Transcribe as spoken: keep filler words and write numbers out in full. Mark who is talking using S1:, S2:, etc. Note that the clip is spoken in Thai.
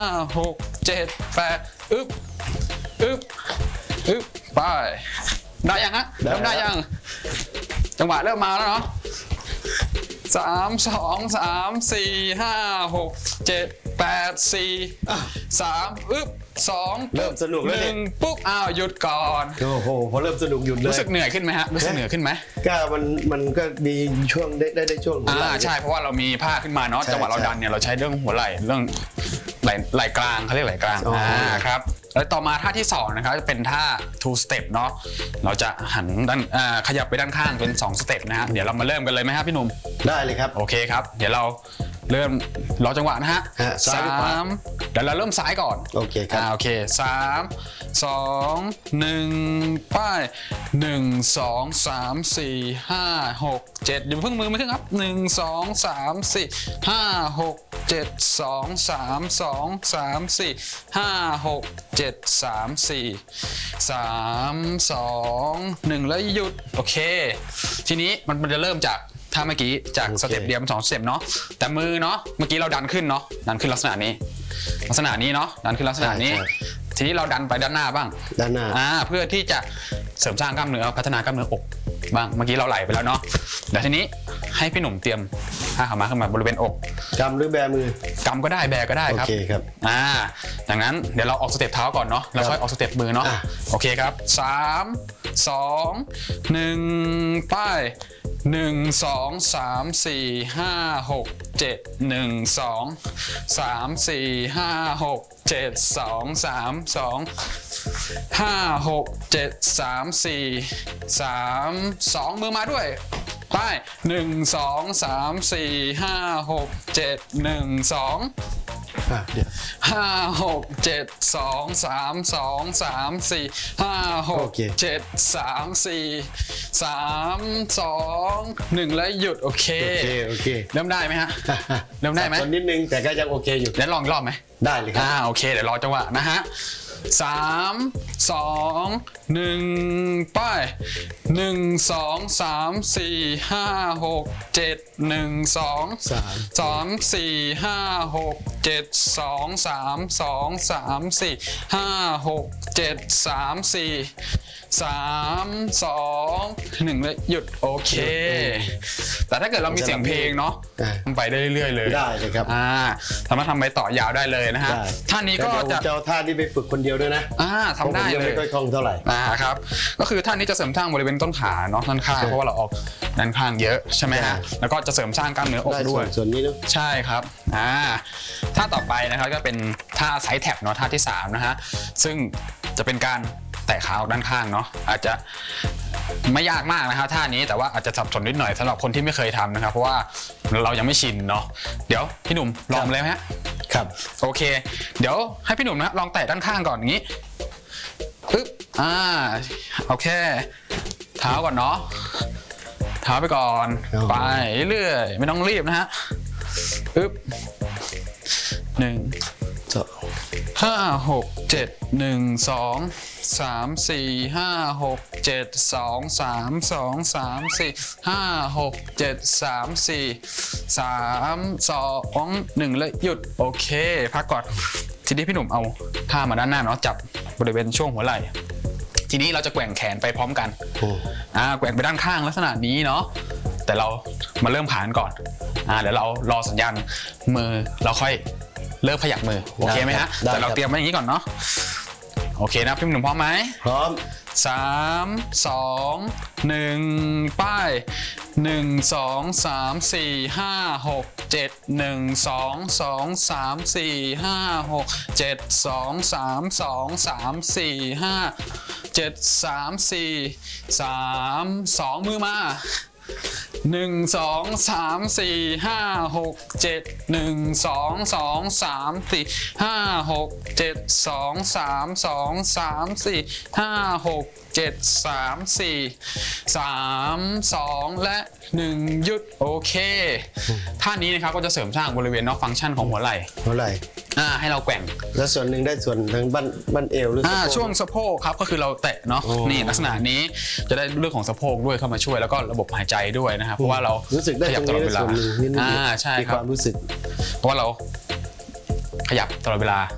S1: ห้าหกเจ็ดแปดอึ๊บอึ๊บอึ๊บไปได้ยังฮะเริ่มได้ยังจังหวะเริ่มมาแล้วเนาะสามสองสามสี่ห้าหกเจ็ดแปดสี่สามอึ๊บสอง
S2: เริ่มสนุกแล้ว
S1: หนึ่งปุ๊บอ้าวหยุดก่อน
S2: โอ้โหพอเริ่มสนุกหยุดเลย
S1: รู้สึกเหนื่อยขึ้นไหมฮะรู้สึกเหนื่อยขึ้นไหม
S2: ก็มันมันก็มีช่วงได้ได้ได้ช่วง
S1: อ่าใช่เพราะว่าเรามีผ้าขึ้นมาเนาะจังหวะเราดันเนี่ยเราใช้เรื่องหัวไหล่เรื่องไหล่ไหล่กลางเขาเรียกไหล่กลางอ่าครับแล้วต่อมาท่าที่สองนะครับจะเป็นท่า two step เนาะเราจะหันด้านอ่าขยับไปด้านข้างเป็นสองสเต็ปนะฮะเดี๋ยวเรามาเริ่มกันเลยไหมครับพี่หนุ่ม
S2: ได้เลยครับ
S1: โอเคครับเดี๋ยวเราเริ่มรอจังหวะนะฮะ
S2: สาม
S1: เดี๋ยวเราเริ่มซ้ายก่อน
S2: โอเคครับ
S1: โอเคสามสองหนึ่งไปหนึ่งสองสามสี่ห้าหกเจ็ดอย่าเพิ่งมือไม่ถึงครับหนึ่งสองสามสี่ห้าหกเจ็ดสองสามสองสามสี่ห้าหกเจ็ดสามสี่สามสองหนึ่งแล้วหยุดโอเคทีนี้มันมันจะเริ่มจากถ้าเมื่อกี้จากสเต็ปเดียวสองสเต็ปเนาะแต่มือเนาะเมื่อกี้เราดันขึ้นเนาะดันขึ้นลักษณะนี้ลักษณะนี้เนาะดันขึ้นลักษณะนี้ทีนี้เราดันไปด้านหน้าบ้าง
S2: ด้านหน้า
S1: อ่าเพื่อที่จะเสริมสร้างกล้ามเนื้อพัฒนากล้ามเนื้ออกบ้างเมื่อกี้เราไหลไปแล้วเนาะเดี๋ยวทีนี้ให้พี่หนุ่มเตรียมผ้าขาวม้าขึ้นมาบริเวณอก
S2: กำหรือแบมือก
S1: ำก็ได้แบก็ได้ครับ
S2: โอเคครับ
S1: อ่าดังนั้นเดี๋ยวเราออกสเต็ปเท้าก่อนเนาะแล้วค่อยออกสเต็ปมือเนาะโอเคครับสามสองหนึ่งไปหนึ่งสองสามสี่ห้าหกเจ็ดหนึ่งสองสามสี่ห้าหกเจ็ดสองสามสองห้าหกเจ็ดสามสี่สามสองมือมาด้วยไปหนึ่งสองสามสี่ห้าหกเจ็ดหนึ่งสองห้าหกเจ็ดสองสามสองสามสี่ห้าหกเจ็ดสามสี่สามสองหนึ่งแล้วหยุดโอเค
S2: โอเคโอเค
S1: เริ่มได้ไหมฮะเริ่มได้ไหม
S2: นิดนึงแต่ก็ยังโอเคอยู่
S1: แล้วลองอีกรอบไหม
S2: ได้เลยครับ
S1: อ่าโอเคเดี๋ยวรอจังหวะนะฮะสามสองหนึ่งไปหนึ่งสองสามสี่ห้าหกเจ็ดหนึ่งสอง
S2: สาม
S1: สามสี่ห้าหกเจ็ดสองสามสองสามสี่ห้าหกเจ็ดสามสี่สามสองหนึ่งแล้วหยุดโอเคแต่ถ้าเกิดเรามีเสียงเพลงเนาะไปได้เรื่อยๆเลย
S2: ได้เลยครับ
S1: อ่าสามารถทำไปต่อยาวได้เลยนะฮะท่านี้ก็จะ
S2: เจ้าท่านี้ไปฝึกคนเดียวด้วยนะ
S1: อ่าทำได้เลย
S2: ไม่ค่อยคล่องเท่าไหร่
S1: อ่าครับก็คือท่านี้จะเสริมสร้างบริเวณต้นขาเนาะด้านข้างเพราะว่าเราออกด้านข้างเยอะใช่ไหมฮะแล้วก็จะเสริมสร้างกล้ามเนื้ออกด้วย
S2: ส่วนนี้นะ
S1: ใช่ครับอ่าท่าต่อไปนะครับก็เป็นท่าไซด์แท็บเนาะท่าที่สามนะฮะซึ่งจะเป็นการแตะขาออกด้านข้างเนาะอาจจะไม่ยากมากนะครับท่านี้แต่ว่าอาจจะสับสนนิดหน่อยสำหรับคนที่ไม่เคยทำนะครับเพราะว่าเรายังไม่ชินเนาะเดี๋ยวพี่หนุ่มลองเลยไหมฮะ
S2: ครับ
S1: โอเคเดี๋ยวให้พี่หนุ่มนะลองแตะด้านข้างก่อนอย่างนี้ปึ๊บอ่าโอเคเท้าก่อนเนาะเท้าไปก่อนไปเรื่อยไม่ต้องรีบนะฮะปึ๊บหนึ่ง
S2: สอง
S1: ห้าหกเจ็ดหนึ่งสองสามสี่ห้าหกเจ็ดสองสามสองสามสี่ห้าหกเจ็ดสามสี่สามสองหนึ่งแล้วหยุดโอเคพักก่อนทีนี้พี่หนุ่มเอาผ้ามาด้านหน้าเนาะจับบริเวณช่วงหัวไหล่ทีนี้เราจะแกว่งแขนไปพร้อมกันอ่าแกว่งไปด้านข้างลักษณะนี้เนาะแต่เรามาเริ่มผ่านก่อนอ่าเดี๋ยวเรารอสัญญาณมือเราค่อยเริ่มขยับมือโอเคไหมฮะแต่เราเตรียมไว้อย่างนี้ก่อนเนาะโอเคนะพี่หนุ่มพร้อมไหม
S2: พร้อม
S1: สามสองหนึ่งป้ายหนึ่งสองสามสี่ห้าหกเจ็ดหนึ่งสองสองสามสี่ห้าหกเจ็ดสองสามสองสามสี่ห้าเจ็ดสามสี่สามสองมือมาหนึ่งสองสามสี่ห้าหกเจ็ดหนึ่งสองสองสามสี่ห้าหกเจ็ดสองสามสองสามสี่ห้าหกเจ็ดสามสี่สามสองและหนึ่งหยุดโอเคท่านี้นะครับก็จะเสริมสร้างบริเวณนอกฟังก์ชันของหัวไหล่
S2: หัวไหล่
S1: อ่าให้เราแกว่ง
S2: แล้วส่วนหนึ่งได้ส่วนทางบั้นบั้นเอวหรืออ่า
S1: ช่วงสะโพกครับก็คือเราแตะเนาะนี่ลักษณะนี้จะได้เรื่องของสะโพกด้วยเข้ามาช่วยแล้วก็ระบบหายใจด้วยนะครับเพราะว่าเรา
S2: รู้สึกได้ตรงนี้ได้ส่วนหนึ่งนิดนึง
S1: อ่าใช่ครับ
S2: ความรู้สึก
S1: เพราะว่าเราขยับตลอดเวลา